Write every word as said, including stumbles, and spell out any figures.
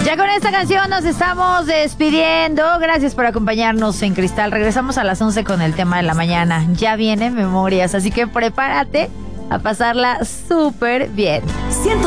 Ya con esta canción nos estamos despidiendo. Gracias por acompañarnos en Cristal. Regresamos a las once con el tema de la mañana. Ya viene Memorias, así que prepárate a pasarla súper bien. ciento